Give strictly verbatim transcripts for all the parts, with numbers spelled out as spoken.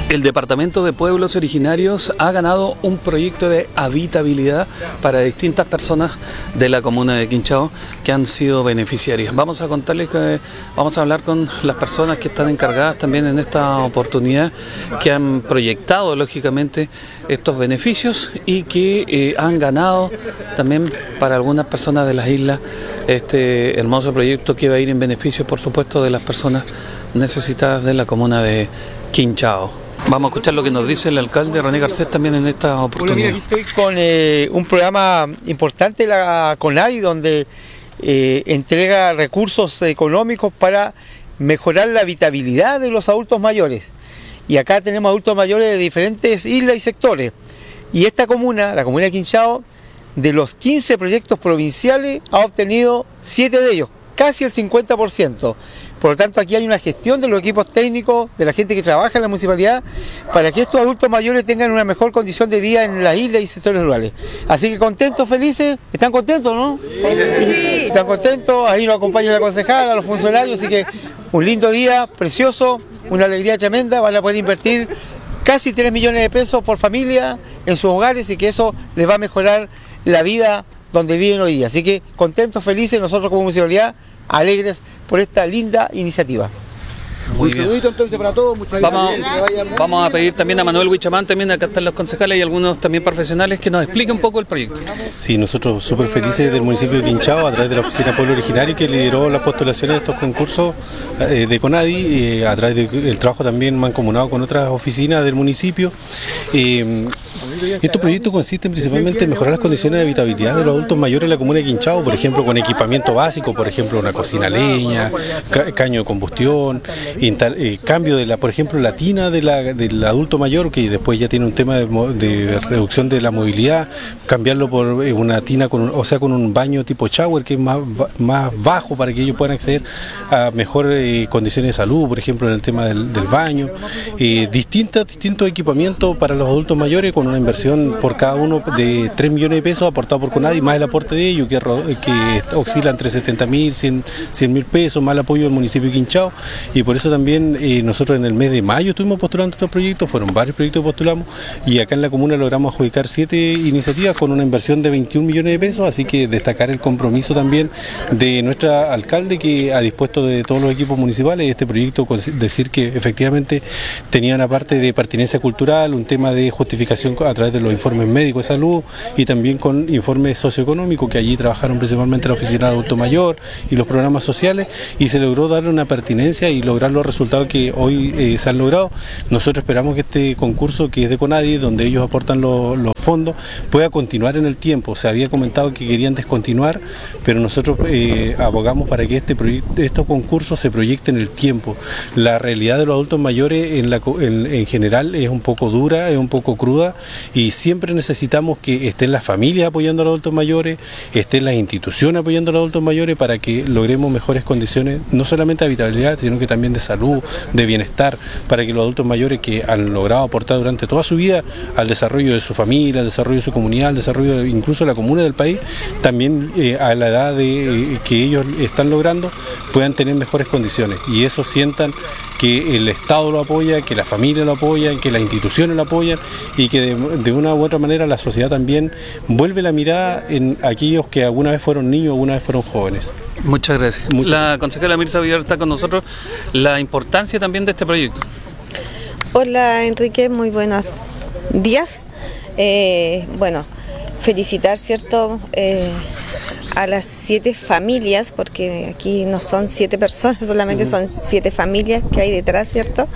El Departamento de Pueblos Originarios ha ganado un proyecto de habitabilidad para distintas personas de la comuna de Quinchao que han sido beneficiarias. Vamos a contarles que vamos a hablar con las personas que están encargadas también en esta oportunidad, que han proyectado lógicamente estos beneficios y que eh, han ganado también para algunas personas de las islas este hermoso proyecto que va a ir en beneficio, por supuesto, de las personas necesitadas de la comuna de Quinchao. Vamos a escuchar lo que nos dice el alcalde René Garcés también en esta oportunidad. Bueno, mira, estoy con eh, un programa importante de la CONADI donde eh, entrega recursos económicos para mejorar la habitabilidad de los adultos mayores. Y acá tenemos adultos mayores de diferentes islas y sectores. Y esta comuna, la comuna de Quinchao, de los quince proyectos provinciales ha obtenido siete de ellos, casi el cincuenta por ciento. Por lo tanto, aquí hay una gestión de los equipos técnicos, de la gente que trabaja en la municipalidad, para que estos adultos mayores tengan una mejor condición de vida en las islas y sectores rurales. Así que contentos, felices. ¿Están contentos, no? Sí. ¿Están contentos? Ahí nos acompaña la concejala, los funcionarios, así que un lindo día, precioso, una alegría tremenda. Van a poder invertir casi tres millones de pesos por familia en sus hogares y que eso les va a mejorar la vida donde viven hoy día. Así que contentos, felices, nosotros como municipalidad, alegres por esta linda iniciativa. Muy bien. Entonces para todos, muchas vamos, gracias. Vamos a pedir también a Manuel Huichamán, también acá están los concejales y algunos también profesionales, que nos expliquen un poco el proyecto. Sí, nosotros súper felices del municipio de Quinchao a través de la Oficina Pueblo Originario, que lideró las postulaciones de estos concursos eh, de CONADI, eh, a través del trabajo también mancomunado con otras oficinas del municipio. Eh, Este proyecto consiste principalmente en mejorar las condiciones de habitabilidad de los adultos mayores en la comuna de Quinchao, por ejemplo, con equipamiento básico, por ejemplo, una cocina a leña, ca caño de combustión, eh, cambio de la, por ejemplo, la tina de la, del adulto mayor, que después ya tiene un tema de, de reducción de la movilidad, cambiarlo por una tina, con un, o sea, con un baño tipo shower, que es más, más bajo para que ellos puedan acceder a mejores eh, condiciones de salud, por ejemplo, en el tema del, del baño, eh, distintos, distintos equipamientos para los adultos mayores, con una inversión por cada uno de tres millones de pesos aportado por CONADI, más el aporte de ellos, que, que oscila entre setenta mil, cien mil pesos, más el apoyo del municipio de Quinchao. Y por eso también eh, nosotros en el mes de mayo estuvimos postulando estos proyectos, fueron varios proyectos que postulamos, y acá en la comuna logramos adjudicar siete iniciativas con una inversión de veintiún millones de pesos, así que destacar el compromiso también de nuestra alcalde, que ha dispuesto de todos los equipos municipales este proyecto, decir que efectivamente tenía una parte de pertinencia cultural, un tema de justificación a través de los informes médicos de salud y también con informes socioeconómicos, que allí trabajaron principalmente la oficina de adulto mayor y los programas sociales, y se logró darle una pertinencia y lograr los resultados que hoy eh, se han logrado. Nosotros esperamos que este concurso, que es de CONADI, donde ellos aportan los, los fondos, pueda continuar en el tiempo. Se había comentado que querían descontinuar, pero nosotros eh, abogamos para que este proyecto, estos concursos se proyecten en el tiempo. La realidad de los adultos mayores en, la, en, en general es un poco dura, es un poco cruda, y siempre necesitamos que estén las familias apoyando a los adultos mayores, estén las instituciones apoyando a los adultos mayores, para que logremos mejores condiciones, no solamente de habitabilidad, sino que también de salud, de bienestar, para que los adultos mayores que han logrado aportar durante toda su vida al desarrollo de su familia, al desarrollo de su comunidad, al desarrollo de, incluso de la comuna del país, también eh, a la edad de, eh, que ellos están logrando, puedan tener mejores condiciones, y eso sientan que el Estado lo apoya, que la familia lo apoya, que las instituciones lo apoyan, y que de, de una u otra manera la sociedad también vuelve la mirada en aquellos que alguna vez fueron niños, alguna vez fueron jóvenes. Muchas gracias. Muchas la gracias. Concejala Mirza Villar está con nosotros. La importancia también de este proyecto. Hola Enrique, muy buenos días. Eh, bueno, felicitar, ¿cierto?, eh, a las siete familias, porque aquí no son siete personas, solamente uh-huh. son siete familias que hay detrás, ¿cierto?,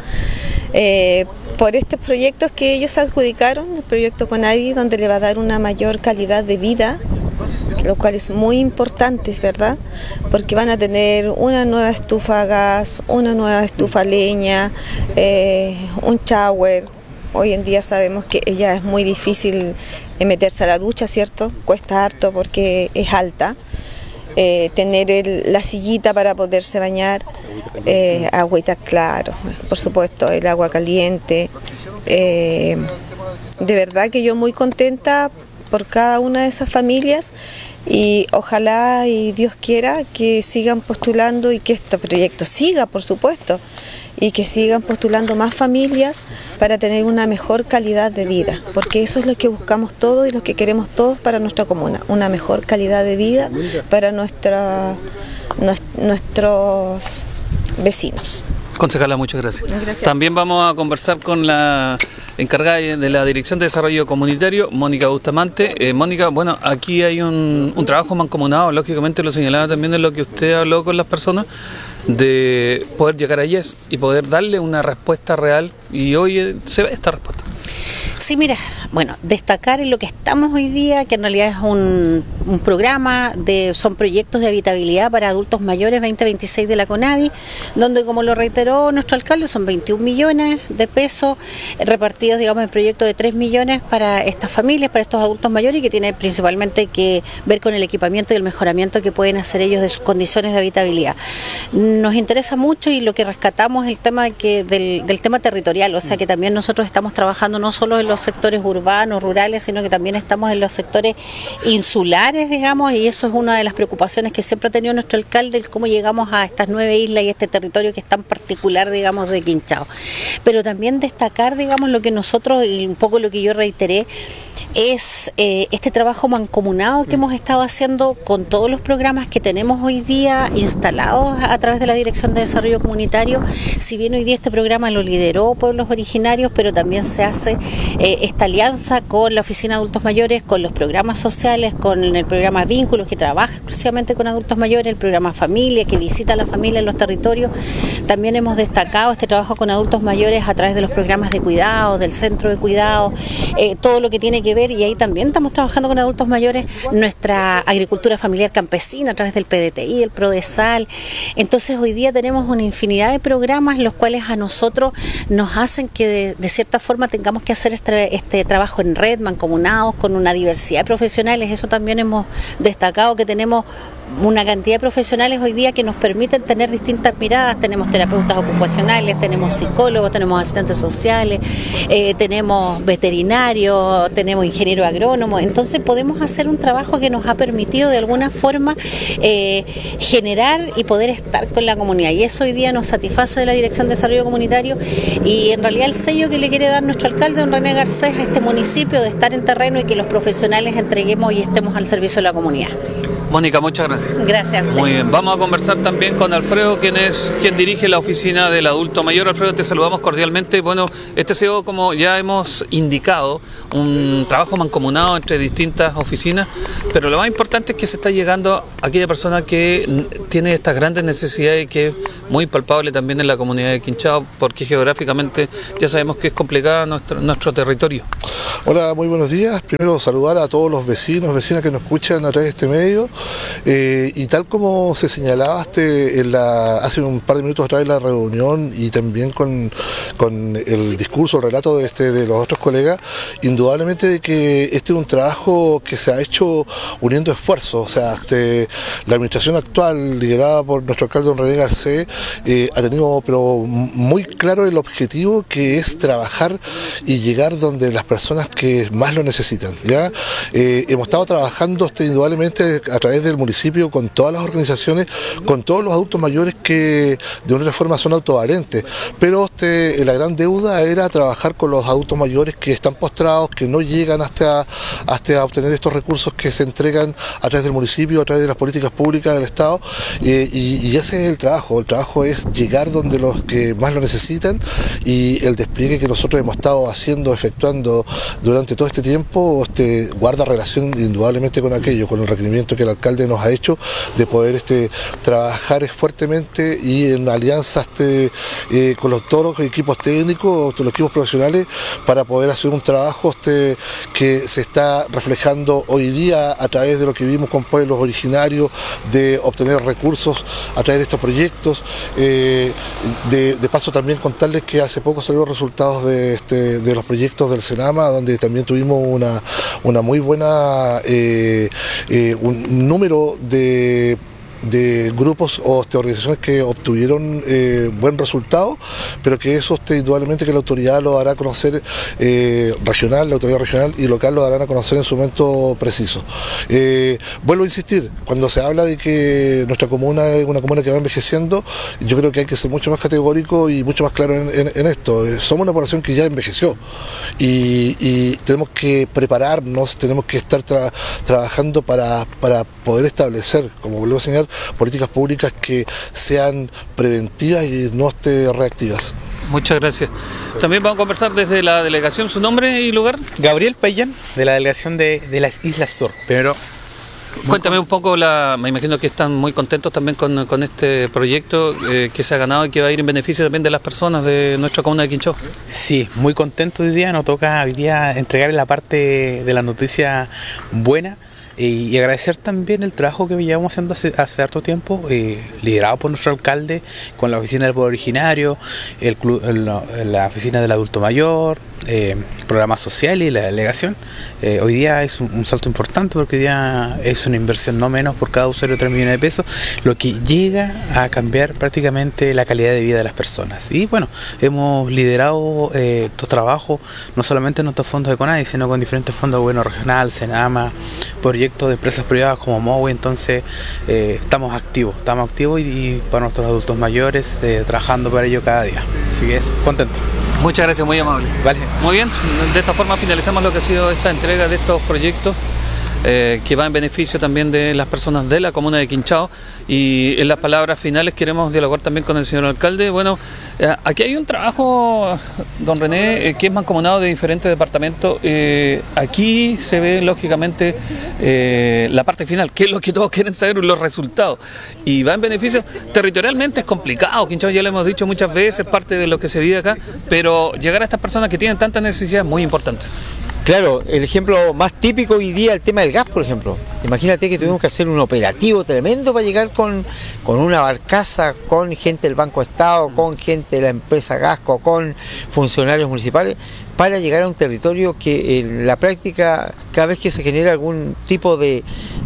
eh, por estos proyectos que ellos adjudicaron, el proyecto CONADI, donde le va a dar una mayor calidad de vida, lo cual es muy importante, ¿verdad?, porque van a tener una nueva estufa a gas, una nueva estufa a leña, eh, un shower. Hoy en día sabemos que ya es muy difícil meterse a la ducha, ¿cierto?, cuesta harto porque es alta. Eh, tener el, la sillita para poderse bañar, eh, agüita, claro, por supuesto, el agua caliente. Eh, de verdad que yo muy contenta por cada una de esas familias, y ojalá y Dios quiera que sigan postulando y que este proyecto siga, por supuesto, y que sigan postulando más familias para tener una mejor calidad de vida, porque eso es lo que buscamos todos y lo que queremos todos para nuestra comuna, una mejor calidad de vida para nuestra, nuestros vecinos. Concejala, muchas gracias. Gracias. También vamos a conversar con la encargada de la Dirección de Desarrollo Comunitario, Mónica Bustamante. Eh, Mónica, bueno, aquí hay un, un trabajo mancomunado, lógicamente lo señalaba también en lo que usted habló con las personas, de poder llegar a ellas y poder darle una respuesta real, y hoy eh, se ve esta respuesta. Sí, mira, bueno, destacar en lo que estamos hoy día, que en realidad es un, un programa, de son proyectos de habitabilidad para adultos mayores veinte veintiséis de la CONADI, donde, como lo reiteró nuestro alcalde, son veintiún millones de pesos repartidos, digamos, en proyectos de tres millones para estas familias, para estos adultos mayores, y que tiene principalmente que ver con el equipamiento y el mejoramiento que pueden hacer ellos de sus condiciones de habitabilidad. Nos interesa mucho, y lo que rescatamos es el tema que del, del tema territorial, o sea que también nosotros estamos trabajando no solo en los sectores urbanos, rurales, sino que también estamos en los sectores insulares, digamos, y eso es una de las preocupaciones que siempre ha tenido nuestro alcalde, el cómo llegamos a estas nueve islas y este territorio que es tan particular, digamos, de Quinchao. Pero también destacar, digamos, lo que nosotros, y un poco lo que yo reiteré, es eh, este trabajo mancomunado que hemos estado haciendo con todos los programas que tenemos hoy día instalados a través de la Dirección de Desarrollo Comunitario. Si bien hoy día este programa lo lideró Pueblos Originarios, pero también se hace eh, esta alianza con la Oficina de Adultos Mayores, con los programas sociales, con el programa Vínculos, que trabaja exclusivamente con adultos mayores, el programa Familia, que visita a la familia en los territorios. También hemos destacado este trabajo con adultos mayores a través de los programas de cuidado, del centro de cuidado, eh, todo lo que tiene que ver. Y ahí también estamos trabajando con adultos mayores nuestra agricultura familiar campesina a través del P D T I, el PRODESAL. Entonces hoy día tenemos una infinidad de programas los cuales a nosotros nos hacen que de, de cierta forma tengamos que hacer este, este trabajo en red, mancomunados, con una diversidad de profesionales. Eso también hemos destacado, que tenemos una cantidad de profesionales hoy día que nos permiten tener distintas miradas. Tenemos terapeutas ocupacionales, tenemos psicólogos, tenemos asistentes sociales, eh, tenemos veterinarios, tenemos ingenieros agrónomos. Entonces podemos hacer un trabajo que nos ha permitido de alguna forma eh, generar y poder estar con la comunidad, y eso hoy día nos satisface de la Dirección de Desarrollo Comunitario, y en realidad el sello que le quiere dar nuestro alcalde, don René Garcés, a este municipio, de estar en terreno y que los profesionales entreguemos y estemos al servicio de la comunidad. Mónica, muchas gracias. Gracias. Muy bien, vamos a conversar también con Alfredo, quien es quien dirige la oficina del adulto mayor. Alfredo, te saludamos cordialmente. Bueno, este ha sido, como ya hemos indicado, un trabajo mancomunado entre distintas oficinas, pero lo más importante es que se está llegando a aquella persona que tiene estas grandes necesidades, y que es muy palpable también en la comunidad de Quinchao, porque geográficamente ya sabemos que es complicado nuestro, nuestro territorio. Hola, muy buenos días. Primero saludar a todos los vecinos, vecinas que nos escuchan a través de este medio. Eh, y tal como se señalaba este, en la, hace un par de minutos atrás en la reunión, y también con, con el discurso, el relato de, este, de los otros colegas, indudablemente de que este es un trabajo que se ha hecho uniendo esfuerzos. O sea, este, la administración actual, liderada por nuestro alcalde don René Garcés, eh, ha tenido pero muy claro el objetivo, que es trabajar y llegar donde las personas que más lo necesitan, ¿ya? Eh, hemos estado trabajando este, indudablemente a través del municipio con todas las organizaciones, con todos los adultos mayores que de una forma son autovalentes, pero este, la gran deuda era trabajar con los adultos mayores que están postrados, que no llegan hasta, hasta obtener estos recursos que se entregan a través del municipio, a través de las políticas públicas del Estado, eh, y, y ese es el trabajo. El trabajo es llegar donde los que más lo necesitan, y el despliegue que nosotros hemos estado haciendo, efectuando durante todo este tiempo, este, guarda relación indudablemente con aquello, con el requerimiento que el alcalde nos ha hecho de poder este, trabajar fuertemente y en alianza este, eh, con los, todos los equipos técnicos, los equipos profesionales, para poder hacer un trabajo este, que se está reflejando hoy día a través de lo que vimos con pueblos originarios, de obtener recursos a través de estos proyectos. Eh, de, de paso también contarles que hace poco salieron los resultados de, este, de los proyectos del Senama, donde también tuvimos una, una muy buena, eh, eh, un número de de grupos o de organizaciones que obtuvieron eh, buen resultado, pero que eso este, indudablemente que la autoridad lo dará a conocer eh, regional, la autoridad regional y local lo darán a conocer en su momento preciso. Eh, vuelvo a insistir, cuando se habla de que nuestra comuna es una comuna que va envejeciendo, yo creo que hay que ser mucho más categórico y mucho más claro en, en, en esto. Somos una población que ya envejeció y, y tenemos que prepararnos, tenemos que estar tra trabajando para, para poder establecer, como vuelvo a señalar, políticas públicas que sean preventivas y no esté reactivas. Muchas gracias. También vamos a conversar desde la delegación, su nombre y lugar. Gabriel Payán, de la delegación de, de las Islas Sur. Primero, cuéntame un poco, la, me imagino que están muy contentos también con, con este proyecto eh, que se ha ganado y que va a ir en beneficio también de las personas de nuestra comuna de Quinchao. Sí, muy contento hoy día, nos toca hoy día entregar la parte de la noticia buena. Y agradecer también el trabajo que llevamos haciendo hace, hace harto tiempo, eh, liderado por nuestro alcalde, con la oficina del pueblo originario, el club, el, la oficina del adulto mayor, eh, programas sociales y la delegación. Eh, hoy día es un, un salto importante porque hoy día es una inversión no menos por cada usuario de tres millones de pesos, lo que llega a cambiar prácticamente la calidad de vida de las personas. Y bueno, hemos liderado eh, estos trabajos no solamente en nuestros fondos de CONADI, sino con diferentes fondos de gobierno regional, Senama, proyectos de empresas privadas como MOWE. Entonces eh, estamos activos, estamos activos y, y para nuestros adultos mayores eh, trabajando para ello cada día. Así que es contento. Muchas gracias, muy amable. Vale. Muy bien, de esta forma finalizamos lo que ha sido esta entrega de estos proyectos eh, que va en beneficio también de las personas de la comuna de Quinchao. Y en las palabras finales queremos dialogar también con el señor alcalde. Bueno, eh, aquí hay un trabajo, don René, eh, que es mancomunado de diferentes departamentos. Eh, aquí se ve lógicamente eh, la parte final, que es lo que todos quieren saber, los resultados. Y va en beneficio, territorialmente es complicado, Quinchao ya lo hemos dicho muchas veces, parte de lo que se vive acá, pero llegar a estas personas que tienen tantas necesidades es muy importante. Claro, el ejemplo más típico hoy día es el tema del gas, por ejemplo. Imagínate que tuvimos que hacer un operativo tremendo para llegar con, con una barcaza, con gente del Banco Estado, con gente de la empresa Gasco, con funcionarios municipales, para llegar a un territorio que en la práctica, cada vez que se genera algún tipo de,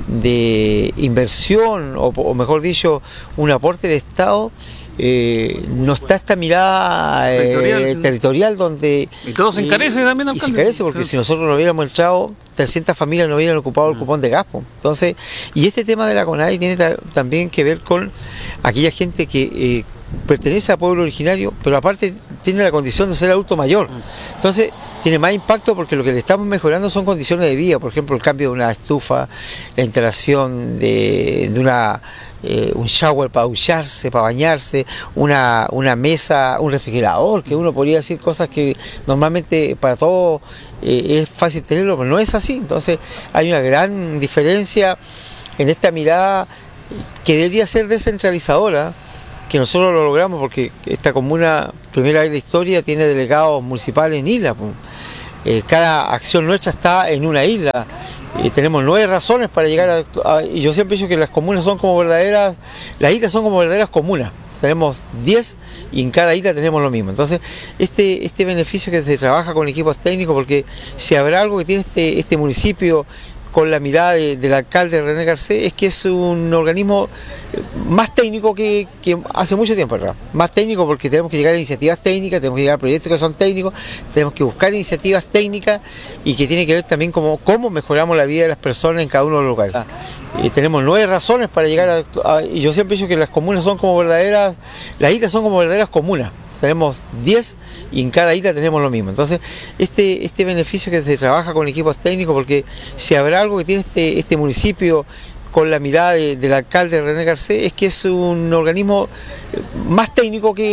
de inversión, o, o mejor dicho, un aporte del Estado, Eh, no está esta mirada eh, territorial, territorial donde y todo se encarece y, también, y se encarece porque sí. Si nosotros no hubiéramos entrado, trescientas familias no hubieran ocupado el cupón de gas. Entonces, y este tema de la CONADI tiene ta también que ver con aquella gente que eh, pertenece a pueblo originario, pero aparte tiene la condición de ser adulto mayor. Entonces tiene más impacto porque lo que le estamos mejorando son condiciones de vida, por ejemplo el cambio de una estufa, la instalación de, de una eh, un shower para ducharse, para bañarse, una, una mesa, un refrigerador, que uno podría decir cosas que normalmente para todos eh, es fácil tenerlo, pero no es así. Entonces hay una gran diferencia en esta mirada que debería ser descentralizadora, que nosotros lo logramos porque esta comuna, primera vez en la historia, tiene delegados municipales en isla. Eh, cada acción nuestra está en una isla. Eh, tenemos nueve razones para llegar a, a... Y yo siempre he dicho que las comunas son como verdaderas... Las islas son como verdaderas comunas. Tenemos diez y en cada isla tenemos lo mismo. Entonces, este, este beneficio que se trabaja con equipos técnicos, porque si habrá algo que tiene este, este municipio con la mirada de, del alcalde René Garcés, es que es un organismo más técnico que, que hace mucho tiempo, ¿verdad? Más técnico porque tenemos que llegar a iniciativas técnicas, tenemos que llegar a proyectos que son técnicos, tenemos que buscar iniciativas técnicas y que tiene que ver también como cómo mejoramos la vida de las personas en cada uno de los lugares. Y tenemos nueve razones para llegar a, a... Y yo siempre he dicho que las comunas son como verdaderas... Las islas son como verdaderas comunas. Tenemos diez y en cada isla tenemos lo mismo. Entonces, este, este beneficio que se trabaja con equipos técnicos, porque si habrá algo que tiene este, este municipio con la mirada de, del alcalde René Garcés, es que es un organismo más técnico que